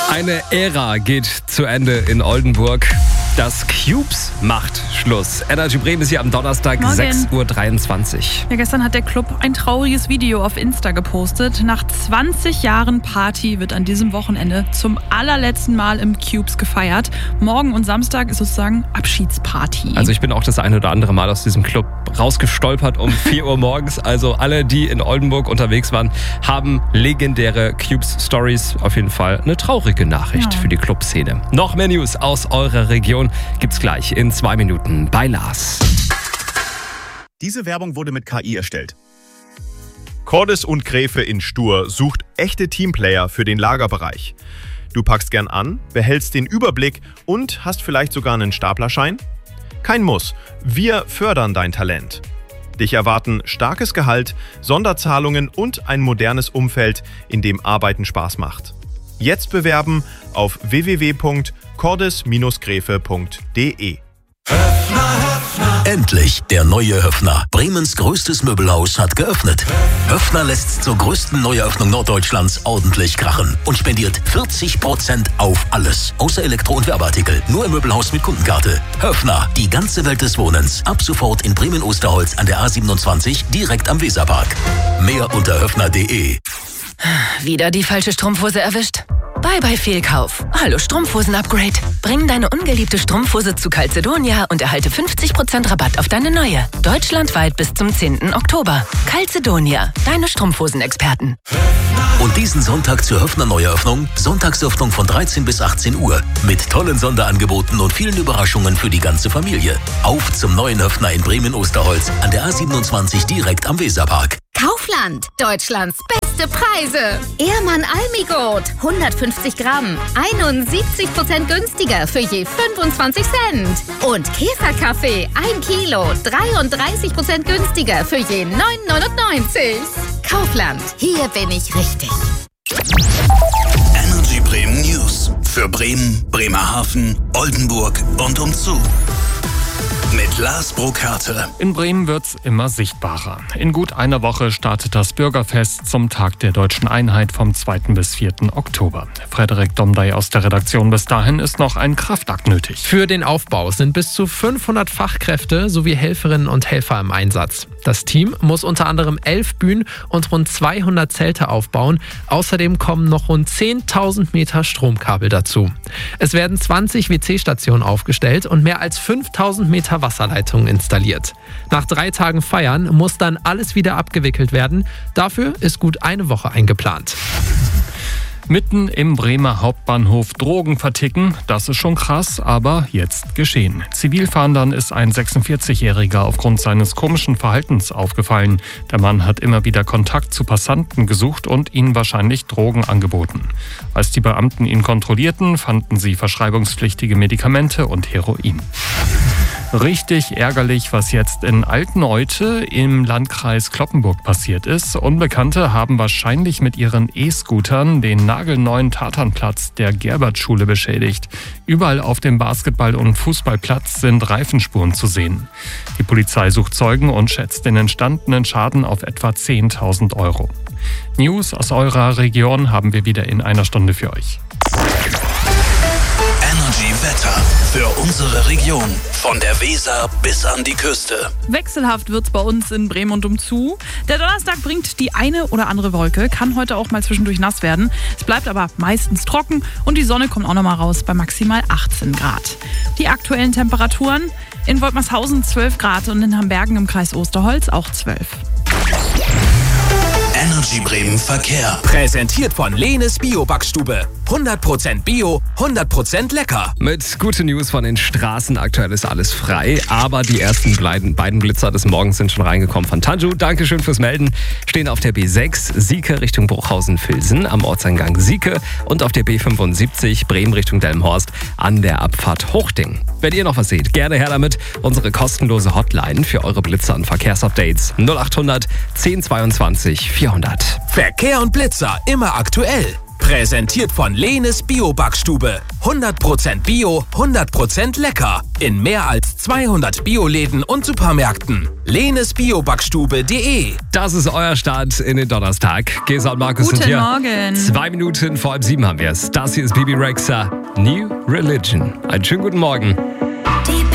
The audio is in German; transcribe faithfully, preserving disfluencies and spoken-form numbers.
Eine Ära geht zu Ende in Oldenburg. Das Cubes macht Schluss. Energy Bremen ist hier am Donnerstag, Morgen. sechs Uhr dreiundzwanzig. Ja, gestern hat der Club ein trauriges Video auf Insta gepostet. Nach zwanzig Jahren Party wird an diesem Wochenende zum allerletzten Mal im Cubes gefeiert. Morgen und Samstag ist sozusagen Abschiedsparty. Also ich bin auch das eine oder andere Mal aus diesem Club rausgestolpert um vier Uhr morgens. Also alle, die in Oldenburg unterwegs waren, haben legendäre Cubes-Stories. Auf jeden Fall eine traurige Nachricht Ja. für die Clubszene. Noch mehr News aus eurer Region gibt's gleich in zwei Minuten bei Lars. Diese Werbung wurde mit K I erstellt. Cordes und Gräfe in Stur sucht echte Teamplayer für den Lagerbereich. Du packst gern an, behältst den Überblick und hast vielleicht sogar einen Staplerschein? Kein Muss. Wir fördern dein Talent. Dich erwarten starkes Gehalt, Sonderzahlungen und ein modernes Umfeld, in dem Arbeiten Spaß macht. Jetzt bewerben auf w w w punkt cordes Bindestrich gräfe punkt de. Endlich der neue Höffner. Bremens größtes Möbelhaus hat geöffnet. Höffner lässt zur größten Neueröffnung Norddeutschlands ordentlich krachen und spendiert vierzig Prozent auf alles. Außer Elektro- und Werbeartikel. Nur im Möbelhaus mit Kundenkarte. Höffner, die ganze Welt des Wohnens. Ab sofort in Bremen-Osterholz an der A siebenundzwanzig, direkt am Weserpark. Mehr unter höffner punkt de. Wieder die falsche Strumpfhose erwischt? Bye bye Fehlkauf. Hallo Strumpfhosen-Upgrade. Bring deine ungeliebte Strumpfhose zu Calzedonia und erhalte fünfzig Prozent Rabatt auf deine neue. Deutschlandweit bis zum zehnten Oktober. Calzedonia, deine Strumpfhosen-Experten. Und diesen Sonntag zur Höffner Neueröffnung, Sonntagsöffnung von dreizehn bis achtzehn Uhr. Mit tollen Sonderangeboten und vielen Überraschungen für die ganze Familie. Auf zum neuen Höffner in Bremen-Osterholz an der A siebenundzwanzig, direkt am Weserpark. Kaufland, Deutschlands beste Preise. Ehrmann Almigurt, hundertfünfzig Gramm, einundsiebzig Prozent günstiger für je fünfundzwanzig Cent. Und Käferkaffee, ein Kilo, dreiunddreißig Prozent günstiger für je neun neunundneunzig. Kaufland, hier bin ich richtig. Energy Bremen News für Bremen, Bremerhaven, Oldenburg und umzu. Mit Lars Burkhardt. In Bremen wird's immer sichtbarer. In gut einer Woche startet das Bürgerfest zum Tag der Deutschen Einheit vom zweiten bis vierten Oktober. Frederik Domdey aus der Redaktion. Bis dahin ist noch ein Kraftakt nötig. Für den Aufbau sind bis zu fünfhundert Fachkräfte sowie Helferinnen und Helfer im Einsatz. Das Team muss unter anderem elf Bühnen und rund zweihundert Zelte aufbauen. Außerdem kommen noch rund zehntausend Meter Stromkabel dazu. Es werden zwanzig W C-Stationen aufgestellt und mehr als fünftausend Meter Wasserleitungen installiert. Nach drei Tagen Feiern muss dann alles wieder abgewickelt werden. Dafür ist gut eine Woche eingeplant. Mitten im Bremer Hauptbahnhof Drogen verticken, das ist schon krass, aber jetzt geschehen. Zivilfahndern ist ein sechsundvierzigjähriger aufgrund seines komischen Verhaltens aufgefallen. Der Mann hat immer wieder Kontakt zu Passanten gesucht und ihnen wahrscheinlich Drogen angeboten. Als die Beamten ihn kontrollierten, fanden sie verschreibungspflichtige Medikamente und Heroin. Richtig ärgerlich, was jetzt in Alteneute im Landkreis Cloppenburg passiert ist. Unbekannte haben wahrscheinlich mit ihren E-Scootern den nagelneuen Tatanplatz der Gerbert-Schule beschädigt. Überall auf dem Basketball- und Fußballplatz sind Reifenspuren zu sehen. Die Polizei sucht Zeugen und schätzt den entstandenen Schaden auf etwa zehntausend Euro. News aus eurer Region haben wir wieder in einer Stunde für euch. Energy Wetter für unsere Region. Von der Weser bis an die Küste. Wechselhaft wird's bei uns in Bremen und umzu. Der Donnerstag bringt die eine oder andere Wolke, kann heute auch mal zwischendurch nass werden. Es bleibt aber meistens trocken und die Sonne kommt auch noch mal raus bei maximal achtzehn Grad. Die aktuellen Temperaturen: in Woltmershausen zwölf Grad und in Hambergen im Kreis Osterholz auch zwölf. Energy Bremen Verkehr. Präsentiert von Lenes Bio-Backstube. hundert Prozent Bio, hundert Prozent lecker. Mit guten News von den Straßen. Aktuell ist alles frei, aber die ersten beiden Blitzer des Morgens sind schon reingekommen von Tanju. Dankeschön fürs Melden. Stehen auf der B sechs Sieke Richtung Bruchhausen-Vilsen am Ortseingang Sieke und auf der B fünfundsiebzig Bremen Richtung Delmenhorst an der Abfahrt Hochding. Wenn ihr noch was seht, gerne her damit. Unsere kostenlose Hotline für eure Blitzer und Verkehrsupdates null achthundert zehn zweiundzwanzig vierhundert. Verkehr und Blitzer immer aktuell. Präsentiert von Lenes Bio-Backstube. hundert Prozent Bio, hundert Prozent lecker. In mehr als zweihundert Bioläden und Supermärkten. lenes bio backstube punkt de. Das ist euer Start in den Donnerstag. Gesa und Markus Guten sind hier. Morgen. Zwei Minuten vor halb sieben haben wir es. Das hier ist Bibi Rexha, New Religion. Einen schönen guten Morgen. Die